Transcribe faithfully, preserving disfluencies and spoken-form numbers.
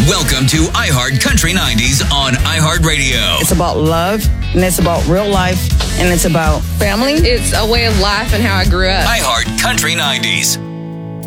Welcome to iHeart Country nineties on iHeartRadio. It's about love, and it's about real life, and it's about family. It's a way of life and how I grew up. iHeart Country nineties.